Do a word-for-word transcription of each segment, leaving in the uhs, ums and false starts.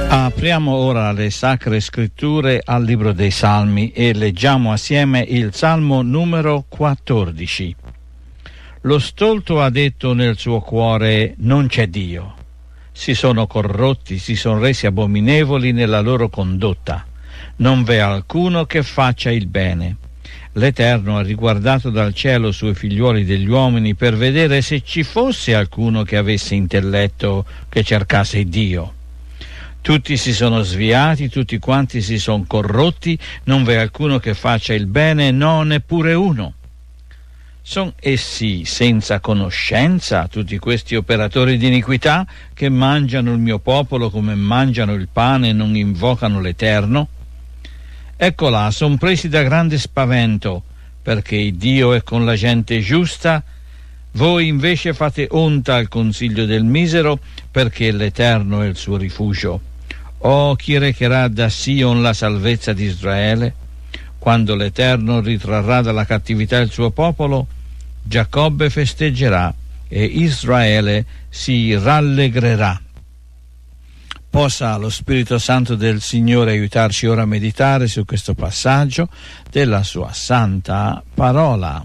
Apriamo ora le Sacre Scritture al Libro dei Salmi e leggiamo assieme il Salmo numero quattordici. Lo stolto ha detto nel suo cuore: non c'è Dio. Si sono corrotti, si sono resi abominevoli nella loro condotta. Non v'è alcuno che faccia il bene. L'Eterno ha riguardato dal cielo sui figliuoli degli uomini per vedere se ci fosse alcuno che avesse intelletto, che cercasse Dio. Tutti si sono sviati, tutti quanti si sono corrotti, non v'è alcuno che faccia il bene, no, neppure uno. Sono essi senza conoscenza, tutti questi operatori di iniquità, che mangiano il mio popolo come mangiano il pane e non invocano l'Eterno? Ecco là, son presi da grande spavento, perché Dio è con la gente giusta. Voi invece fate onta al consiglio del misero, perché l'Eterno è il suo rifugio. Oh, chi recherà da Sion la salvezza di Israele? Quando l'Eterno ritrarrà dalla cattività il suo popolo, Giacobbe festeggerà e Israele si rallegrerà. Possa lo Spirito Santo del Signore aiutarci ora a meditare su questo passaggio della sua santa parola.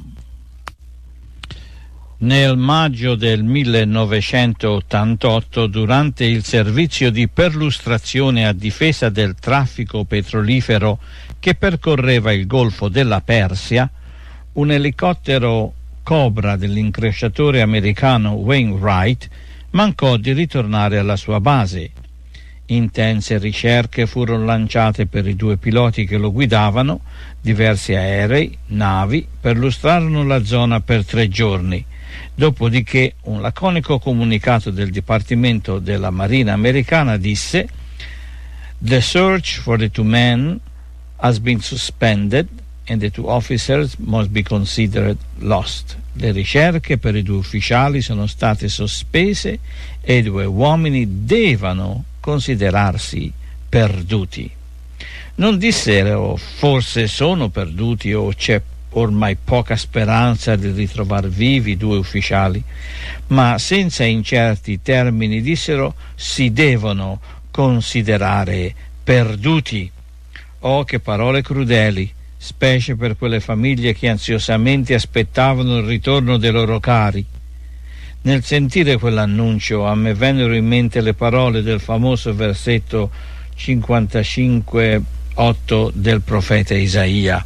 Nel maggio del millenovecentottantotto, durante il servizio di perlustrazione a difesa del traffico petrolifero che percorreva il Golfo della Persia, un elicottero Cobra dell'incrociatore americano Wainwright mancò di ritornare alla sua base. Intense ricerche furono lanciate per i due piloti che lo guidavano, diversi aerei, navi, perlustrarono la zona per tre giorni. Dopodiché un laconico comunicato del Dipartimento della Marina americana disse: "The search for the two men has been suspended and the two officers must be considered lost." Le ricerche per i due ufficiali sono state sospese e i due uomini devono considerarsi perduti. Non dissero forse sono perduti o c'è ormai poca speranza di ritrovar vivi i due ufficiali, ma senza incerti termini dissero si devono considerare perduti. Oh, che parole crudeli, specie per quelle famiglie che ansiosamente aspettavano il ritorno dei loro cari. Nel sentire quell'annuncio a me vennero in mente le parole del famoso versetto cinquantacinque otto del profeta Isaia: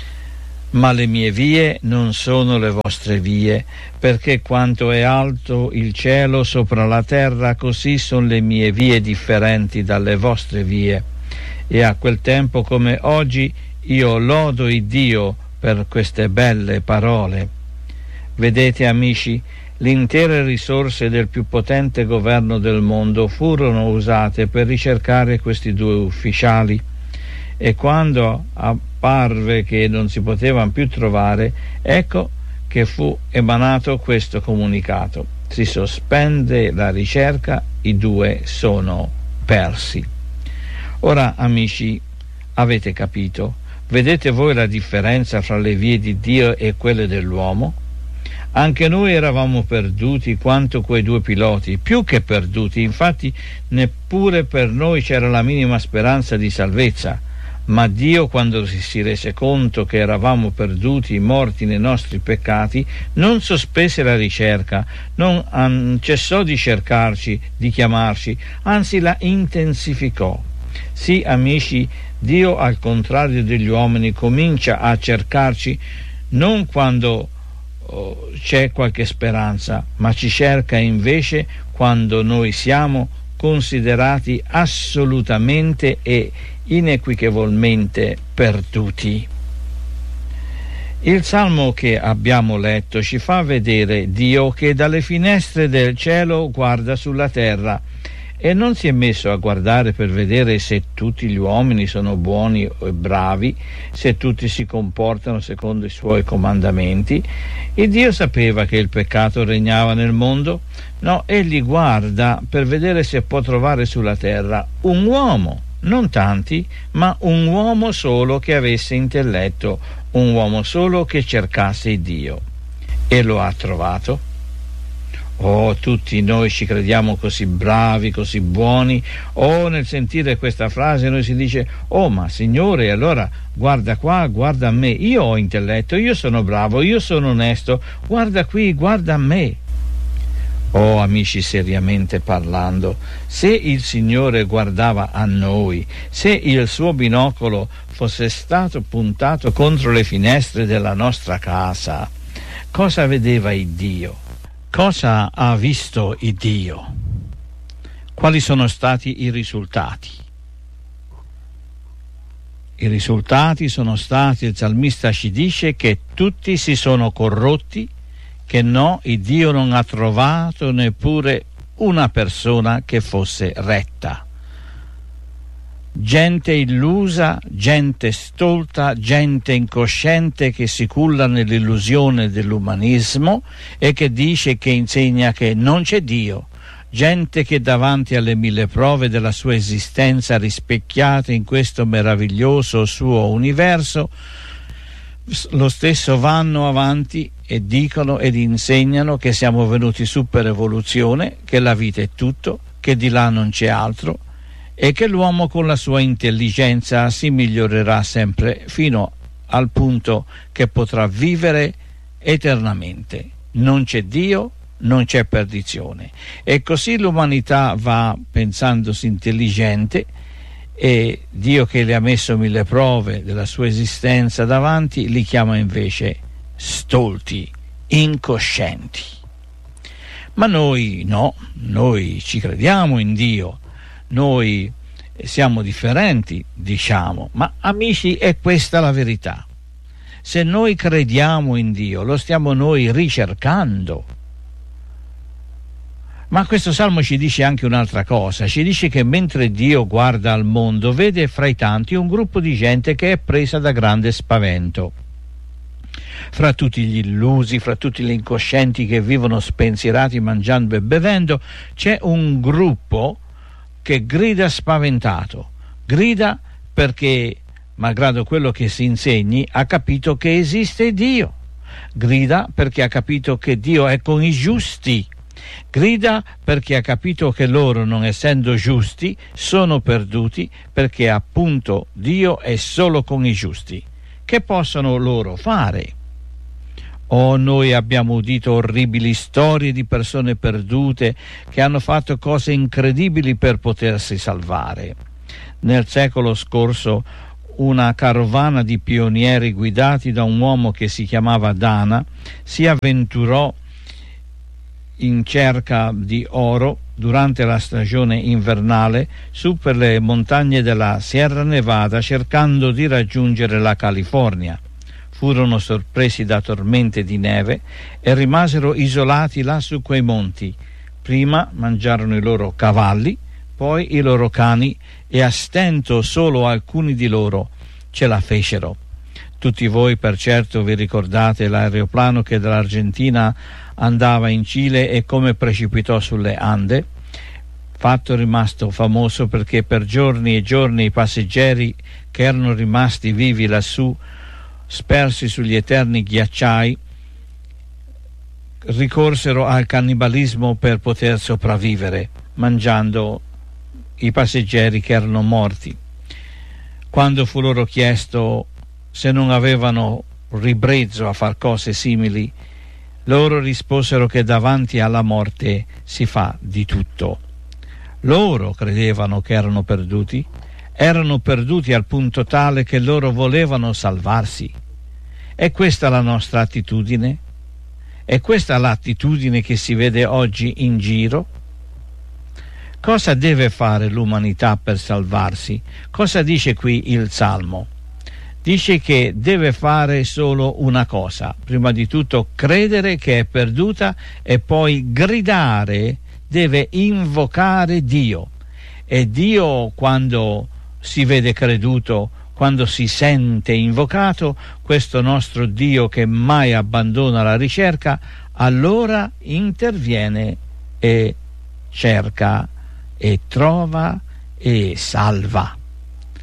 "Ma le mie vie non sono le vostre vie, perché quanto è alto il cielo sopra la terra, così sono le mie vie differenti dalle vostre vie." E a quel tempo come oggi io lodo il Dio per queste belle parole. Vedete, amici, le intere risorse del più potente governo del mondo furono usate per ricercare questi due ufficiali, e quando apparve che non si potevano più trovare, ecco che fu emanato questo comunicato: si sospende la ricerca, i due sono persi. Ora, amici, avete capito? Vedete voi la differenza fra le vie di Dio e quelle dell'uomo? Anche noi eravamo perduti quanto quei due piloti, più che perduti, infatti neppure per noi c'era la minima speranza di salvezza. Ma Dio, quando si rese conto che eravamo perduti, morti nei nostri peccati, non sospese la ricerca, non um, cessò di cercarci, di chiamarci, anzi la intensificò. Sì, amici, Dio, al contrario degli uomini, comincia a cercarci non quando oh, c'è qualche speranza, ma ci cerca invece quando noi siamo considerati assolutamente e inequivocabilmente perduti. Il salmo che abbiamo letto ci fa vedere Dio che dalle finestre del cielo guarda sulla terra e non si è messo a guardare per vedere se tutti gli uomini sono buoni e bravi, se tutti si comportano secondo i suoi comandamenti. Il Dio sapeva che il peccato regnava nel mondo. No, egli guarda per vedere se può trovare sulla terra un uomo, non tanti, ma un uomo solo che avesse intelletto, un uomo solo che cercasse Dio. E lo ha trovato. Oh, tutti noi ci crediamo così bravi, così buoni, o nel sentire questa frase noi si dice: oh, ma Signore, allora guarda qua, guarda a me, io ho intelletto, io sono bravo, io sono onesto, guarda qui, guarda a me. Oh, amici, seriamente parlando, se il Signore guardava a noi, se il suo binocolo fosse stato puntato contro le finestre della nostra casa, cosa vedeva il Dio? Cosa ha visto il Dio? Quali sono stati i risultati? I risultati sono stati, il salmista ci dice, che tutti si sono corrotti, che no, il Dio non ha trovato neppure una persona che fosse retta. Gente illusa, gente stolta, gente incosciente che si culla nell'illusione dell'umanismo e che dice, che insegna che non c'è Dio. Gente che davanti alle mille prove della sua esistenza rispecchiate in questo meraviglioso suo universo, lo stesso vanno avanti e dicono ed insegnano che siamo venuti su per evoluzione, che la vita è tutto, che di là non c'è altro, e che l'uomo con la sua intelligenza si migliorerà sempre fino al punto che potrà vivere eternamente. Non c'è Dio, non c'è perdizione. E così l'umanità va pensandosi intelligente, e Dio, che le ha messo mille prove della sua esistenza davanti, li chiama invece stolti, incoscienti. Ma noi no, noi ci crediamo in Dio. Noi siamo differenti, diciamo, ma amici, è questa la verità. Se noi crediamo in Dio, lo stiamo noi ricercando. Ma questo salmo ci dice anche un'altra cosa, ci dice che mentre Dio guarda al mondo, vede fra i tanti un gruppo di gente che è presa da grande spavento. Fra tutti gli illusi, fra tutti gli incoscienti che vivono spensierati mangiando e bevendo, c'è un gruppo che grida spaventato, grida perché, malgrado quello che si insegni, ha capito che esiste Dio, grida perché ha capito che Dio è con i giusti, grida perché ha capito che loro, non essendo giusti, sono perduti, perché appunto Dio è solo con i giusti. Che possono loro fare? Oh, noi abbiamo udito orribili storie di persone perdute che hanno fatto cose incredibili per potersi salvare. Nel secolo scorso una carovana di pionieri guidati da un uomo che si chiamava Dana si avventurò in cerca di oro durante la stagione invernale su per le montagne della Sierra Nevada, cercando di raggiungere la California. Furono sorpresi da tormente di neve e rimasero isolati là su quei monti. Prima mangiarono i loro cavalli, poi i loro cani, e a stento solo alcuni di loro ce la fecero. Tutti voi per certo vi ricordate l'aeroplano che dall'Argentina andava in Cile e come precipitò sulle Ande, fatto rimasto famoso perché per giorni e giorni i passeggeri che erano rimasti vivi lassù, spersi sugli eterni ghiacciai, ricorsero al cannibalismo per poter sopravvivere, mangiando i passeggeri che erano morti. Quando fu loro chiesto se non avevano ribrezzo a far cose simili, loro risposero che davanti alla morte si fa di tutto. Loro credevano che erano perduti, erano perduti al punto tale che loro volevano salvarsi. È questa la nostra attitudine? È questa l'attitudine che si vede oggi in giro? Cosa deve fare l'umanità per salvarsi? Cosa dice qui il Salmo? Dice che deve fare solo una cosa: prima di tutto credere che è perduta e poi gridare, deve invocare Dio. E Dio, quando si vede creduto, quando si sente invocato, questo nostro Dio che mai abbandona la ricerca, allora interviene e cerca e trova e salva.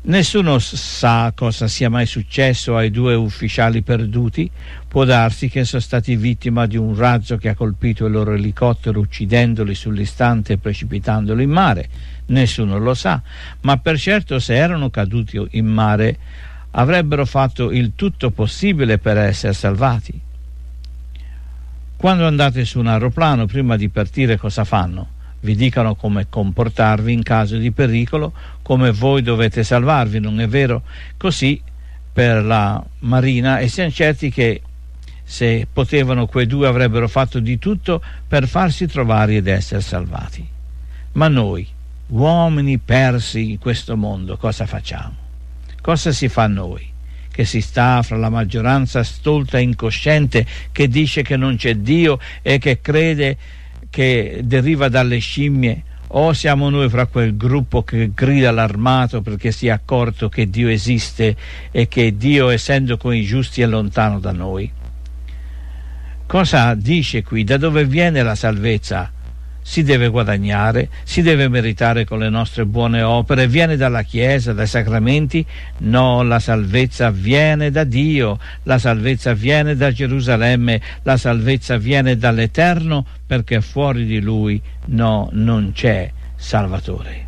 Nessuno sa cosa sia mai successo ai due ufficiali perduti. Può darsi che sono stati vittima di un razzo che ha colpito il loro elicottero, uccidendoli sull'istante e precipitandoli in mare. Nessuno lo sa, ma per certo se erano caduti in mare avrebbero fatto il tutto possibile per essere salvati. Quando andate su un aeroplano, prima di partire cosa fanno? Vi dicono come comportarvi in caso di pericolo, come voi dovete salvarvi, non è vero? Così per la Marina, e siamo certi che se potevano quei due avrebbero fatto di tutto per farsi trovare ed essere salvati. Ma noi, uomini persi in questo mondo, cosa facciamo? Cosa si fa noi? Che si sta fra la maggioranza stolta e incosciente che dice che non c'è Dio e che crede che deriva dalle scimmie, o siamo noi fra quel gruppo che grida allarmato perché si è accorto che Dio esiste e che Dio, essendo con i giusti, è lontano da noi? Cosa dice qui? Da dove viene la salvezza? Si deve guadagnare, si deve meritare con le nostre buone opere, viene dalla Chiesa, dai sacramenti? No, la salvezza viene da Dio, la salvezza viene da Gerusalemme, la salvezza viene dall'Eterno, perché fuori di Lui no, non c'è Salvatore.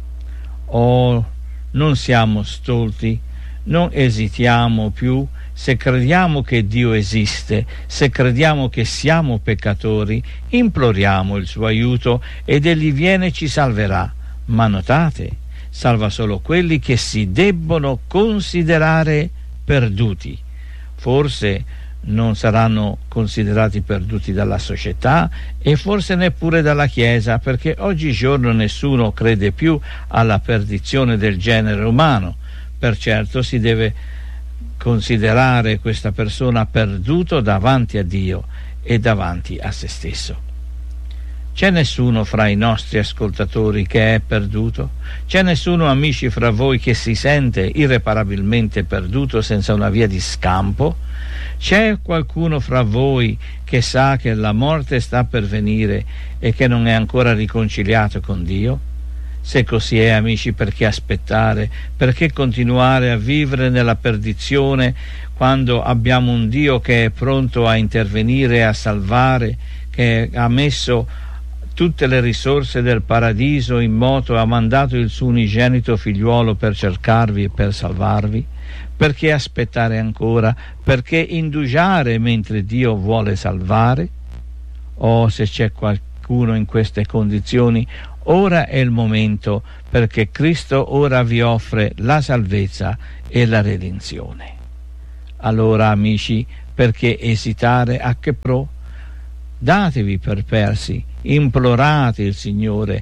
Oh, non siamo stolti, non esitiamo più. Se crediamo che Dio esiste, se crediamo che siamo peccatori, imploriamo il suo aiuto ed Egli viene e ci salverà. Ma notate, salva solo quelli che si debbono considerare perduti. Forse non saranno considerati perduti dalla società e forse neppure dalla Chiesa, perché oggigiorno nessuno crede più alla perdizione del genere umano. Per certo si deve considerare questa persona perduto davanti a Dio e davanti a se stesso. C'è nessuno fra i nostri ascoltatori che è perduto? C'è nessuno, amici, fra voi che si sente irreparabilmente perduto senza una via di scampo? C'è qualcuno fra voi che sa che la morte sta per venire e che non è ancora riconciliato con Dio? Se così è, amici, perché aspettare? Perché continuare a vivere nella perdizione quando abbiamo un Dio che è pronto a intervenire e a salvare, che ha messo tutte le risorse del paradiso in moto, ha mandato il suo unigenito figliuolo per cercarvi e per salvarvi? Perché aspettare ancora? Perché indugiare mentre Dio vuole salvare? Oh, se c'è qualcuno in queste condizioni, ora è il momento, perché Cristo ora vi offre la salvezza e la redenzione. Allora, amici, perché esitare? A che pro? Datevi per persi, implorate il Signore,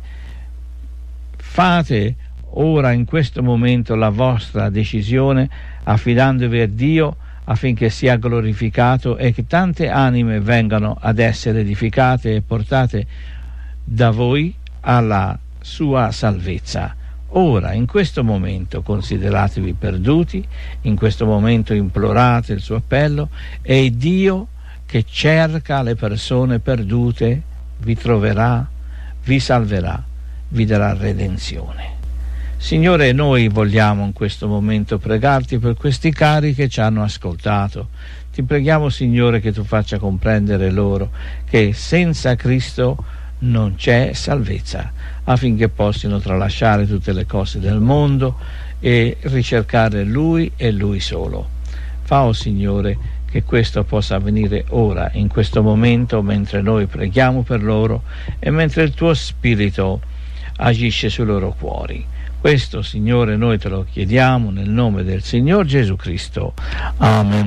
fate ora in questo momento la vostra decisione affidandovi a Dio affinché sia glorificato e che tante anime vengano ad essere edificate e portate da voi alla sua salvezza. Ora, in questo momento, consideratevi perduti, in questo momento implorate il suo appello e Dio, che cerca le persone perdute, vi troverà, vi salverà, vi darà redenzione. Signore, noi vogliamo in questo momento pregarti per questi cari che ci hanno ascoltato. Ti preghiamo, Signore, che tu faccia comprendere loro che senza Cristo non c'è salvezza, affinché possano tralasciare tutte le cose del mondo e ricercare Lui e Lui solo. Fa, oh Signore, che questo possa avvenire ora, in questo momento, mentre noi preghiamo per loro e mentre il tuo Spirito agisce sui loro cuori. Questo, Signore, noi te lo chiediamo nel nome del Signor Gesù Cristo. Amen.